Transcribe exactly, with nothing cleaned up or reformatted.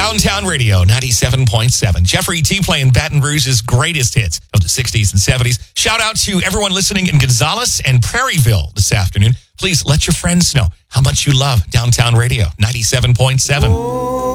Downtown Radio, ninety-seven point seven. Jeffrey T. playing Baton Rouge's greatest hits of the sixties and seventies. Shout out to everyone listening in Gonzales and Prairieville this afternoon. Please let your friends know how much you love Downtown Radio, ninety-seven point seven.